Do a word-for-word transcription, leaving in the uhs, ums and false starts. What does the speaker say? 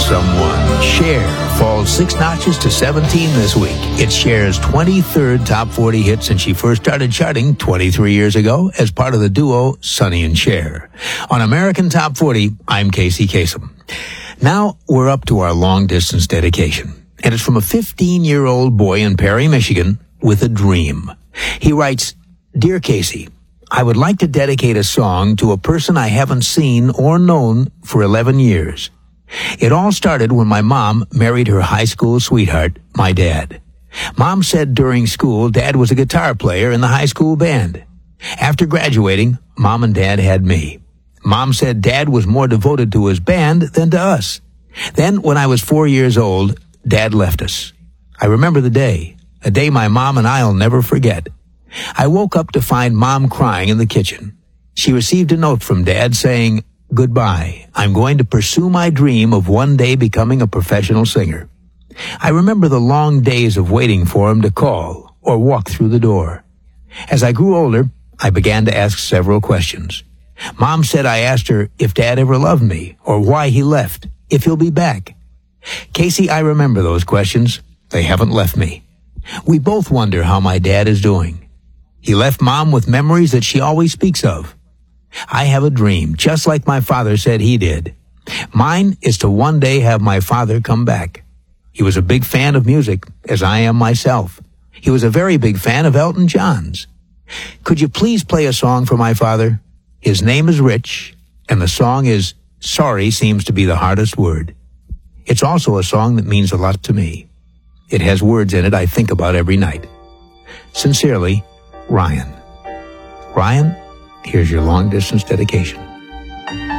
someone. Cher falls six notches to seventeen this week. It's Cher's twenty-third top forty hit since she first started charting twenty-three years ago as part of the duo Sonny and Cher. On American Top forty, I'm Casey Kasem. Now we're up to our long-distance dedication, and it's from a fifteen-year-old boy in Perry, Michigan, with a dream. He writes, "Dear Casey, I would like to dedicate a song to a person I haven't seen or known for eleven years. It all started when my mom married her high school sweetheart, my dad. Mom said during school Dad was a guitar player in the high school band. After graduating, Mom and Dad had me. Mom said Dad was more devoted to his band than to us. Then, when I was four years old, Dad left us. I remember the day, a day my mom and I'll never forget. I woke up to find Mom crying in the kitchen. She received a note from Dad saying, 'Goodbye. I'm going to pursue my dream of one day becoming a professional singer.' I remember the long days of waiting for him to call or walk through the door. As I grew older, I began to ask several questions. Mom said I asked her if Dad ever loved me or why he left, if he'll be back. Casey, I remember those questions. They haven't left me. We both wonder how my dad is doing. He left Mom with memories that she always speaks of. I have a dream, just like my father said he did. Mine is to one day have my father come back. He was a big fan of music, as I am myself. He was a very big fan of Elton John's. Could you please play a song for my father? His name is Rich, and the song is Sorry Seems to Be the Hardest Word. It's also a song that means a lot to me. It has words in it I think about every night. Sincerely, Ryan. Ryan, here's your long-distance dedication."